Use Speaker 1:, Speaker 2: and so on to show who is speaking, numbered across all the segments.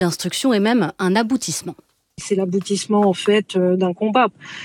Speaker 1: L'instruction est même un aboutissement.
Speaker 2: C'est l'aboutissement en fait d'un combat,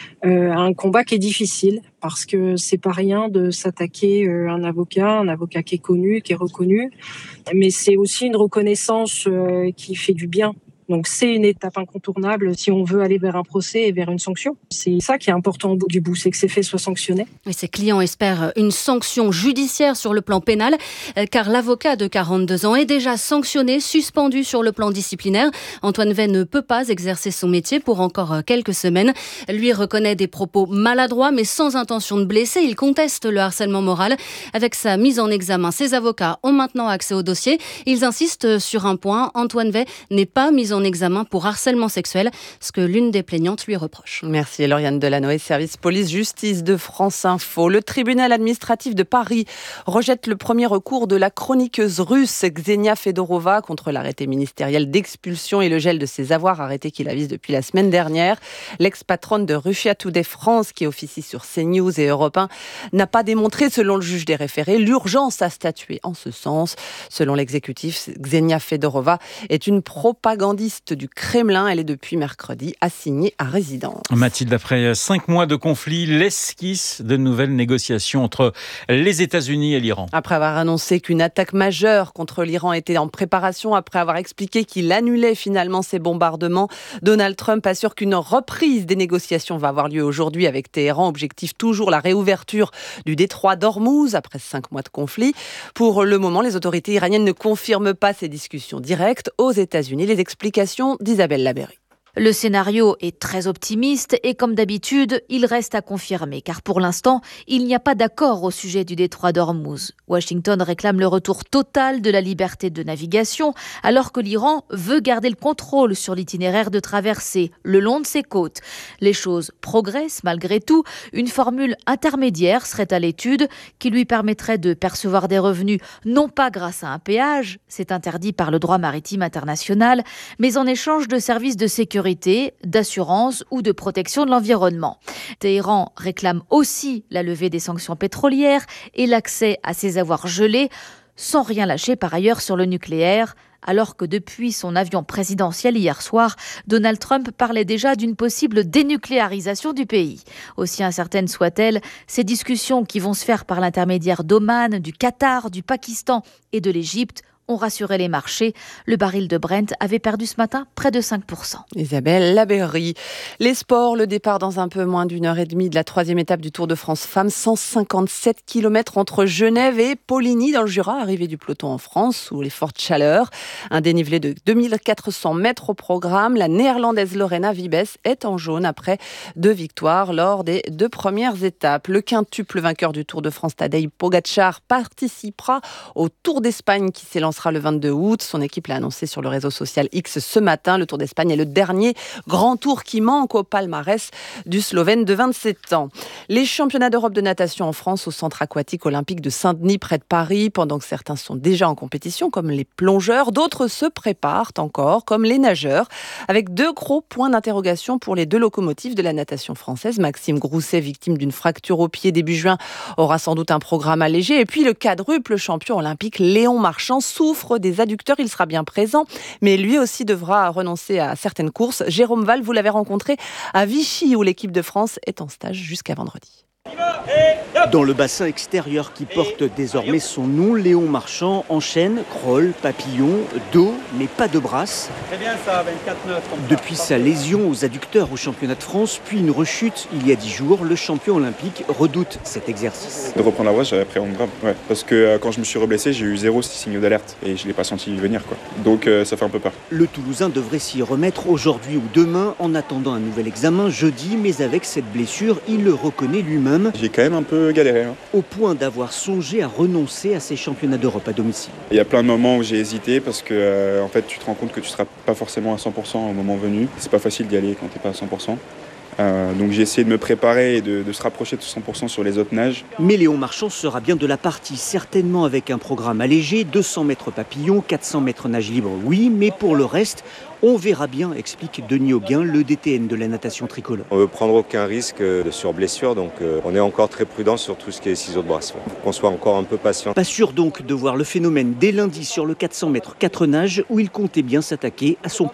Speaker 2: un combat qui est difficile parce que c'est pas rien de s'attaquer à un avocat qui est connu, qui est reconnu, mais c'est aussi une reconnaissance qui fait du bien. Donc c'est une étape incontournable si on veut aller vers un procès et vers une sanction. C'est ça qui est important au bout du bout, c'est que ces faits soient sanctionnés.
Speaker 1: Et ses clients espèrent une sanction judiciaire sur le plan pénal, car l'avocat de 42 ans est déjà sanctionné, suspendu sur le plan disciplinaire. Antoine Wey ne peut pas exercer son métier pour encore quelques semaines. Lui reconnaît des propos maladroits, mais sans intention de blesser. Il conteste le harcèlement moral. Avec sa mise en examen, ses avocats ont maintenant accès au dossier. Ils insistent sur un point, Antoine Wey n'est pas mis en examen pour harcèlement sexuel, ce que l'une des plaignantes lui reproche.
Speaker 3: Merci Lauriane Delanoë, service police-justice de France Info. Le tribunal administratif de Paris rejette le premier recours de la chroniqueuse russe Ksenia Fedorova contre l'arrêté ministériel d'expulsion et le gel de ses avoirs, arrêté qui la vise depuis la semaine dernière. L'ex-patronne de Russia Today France, qui officie sur CNews et Europe 1, n'a pas démontré, selon le juge des référés, l'urgence à statuer en ce sens. Selon l'exécutif, Ksenia Fedorova est une propagandiste du Kremlin. Elle est depuis mercredi assignée à résidence.
Speaker 4: Mathilde, après 5 mois de conflit, l'esquisse de nouvelles négociations entre les États-Unis et l'Iran.
Speaker 3: Après avoir annoncé qu'une attaque majeure contre l'Iran était en préparation, après avoir expliqué qu'il annulait finalement ses bombardements, Donald Trump assure qu'une reprise des négociations va avoir lieu aujourd'hui avec Téhéran. Objectif toujours la réouverture du détroit d'Ormuz après 5 mois de conflit. Pour le moment, les autorités iraniennes ne confirment pas ces discussions directes aux États-Unis. Les explications d'Isabelle Labéry.
Speaker 5: Le scénario est très optimiste et comme d'habitude, il reste à confirmer car pour l'instant, il n'y a pas d'accord au sujet du détroit d'Ormuz. Washington réclame le retour total de la liberté de navigation alors que l'Iran veut garder le contrôle sur l'itinéraire de traversée le long de ses côtes. Les choses progressent malgré tout. Une formule intermédiaire serait à l'étude qui lui permettrait de percevoir des revenus non pas grâce à un péage, c'est interdit par le droit maritime international, mais en échange de services de sécurité, d'assurance ou de protection de l'environnement. Téhéran réclame aussi la levée des sanctions pétrolières et l'accès à ses avoirs gelés, sans rien lâcher par ailleurs sur le nucléaire, alors que depuis son avion présidentiel hier soir, Donald Trump parlait déjà d'une possible dénucléarisation du pays. Aussi incertaines soient-elles, ces discussions qui vont se faire par l'intermédiaire d'Oman, du Qatar, du Pakistan et de l'Égypte ont rassuré les marchés. Le baril de Brent avait perdu ce matin près de 5%.
Speaker 3: Isabelle Labéry. Les sports, le départ dans un peu moins d'une heure et demie de la 3e étape du Tour de France Femmes. 157 km entre Genève et Poligny dans le Jura, arrivée du peloton en France sous les fortes chaleurs. Un dénivelé de 2400 mètres au programme. La néerlandaise Lorena Wiebes est en jaune après 2 victoires lors des 2 premières étapes. Le quintuple vainqueur du Tour de France, Tadej Pogačar, participera au Tour d'Espagne qui s'élance le 22 août. Son équipe l'a annoncé sur le réseau social X ce matin. Le Tour d'Espagne est le dernier grand tour qui manque au palmarès du Slovène de 27 ans. Les championnats d'Europe de natation en France au centre aquatique olympique de Saint-Denis près de Paris. Pendant que certains sont déjà en compétition, comme les plongeurs, d'autres se préparent encore, comme les nageurs, avec 2 gros points d'interrogation pour les 2 locomotives de la natation française. Maxime Grousset, victime d'une fracture au pied début juin, aura sans doute un programme allégé. Et puis le quadruple champion olympique Léon Marchand souffre des adducteurs, il sera bien présent, mais lui aussi devra renoncer à certaines courses. Jérôme Val, vous l'avez rencontré à Vichy, où l'équipe de France est en stage jusqu'à vendredi.
Speaker 6: Dans le bassin extérieur qui porte désormais son nom, Léon Marchand enchaîne crawl, papillon, dos, mais pas de brasse.
Speaker 7: Très bien ça, 24-9.
Speaker 6: Depuis sa lésion aux adducteurs au championnat de France, puis une rechute il y a 10 jours, le champion olympique redoute cet exercice.
Speaker 8: De reprendre la voie, j'avais appréhendé grave. Ouais. Parce que quand je me suis reblessé, j'ai eu 0 signaux d'alerte et je ne l'ai pas senti venir, quoi. Donc ça fait un peu peur.
Speaker 6: Le Toulousain devrait s'y remettre aujourd'hui ou demain en attendant un nouvel examen jeudi, mais avec cette blessure, il le reconnaît lui-même.
Speaker 8: J'ai quand même un peu galéré.
Speaker 6: Au point d'avoir songé à renoncer à ces championnats d'Europe à domicile.
Speaker 8: Il y a plein de moments où j'ai hésité parce que en fait, tu te rends compte que tu ne seras pas forcément à 100% au moment venu. C'est pas facile d'y aller quand tu n'es pas à 100%. Donc j'ai essayé de me préparer et de se rapprocher de 100% sur les autres nages.
Speaker 6: Mais Léon Marchand sera bien de la partie, certainement avec un programme allégé, 200 mètres papillon, 400 mètres nage libre, oui, mais pour le reste, on verra bien, explique Denis Auguin, le DTN de la natation tricolore.
Speaker 9: On ne veut prendre aucun risque sur blessure, donc on est encore très prudent sur tout ce qui est ciseaux de brasse. Qu'on soit encore un peu patient.
Speaker 6: Pas sûr donc de voir le phénomène dès lundi sur le 400 mètres 4 nages où il comptait bien s'attaquer à son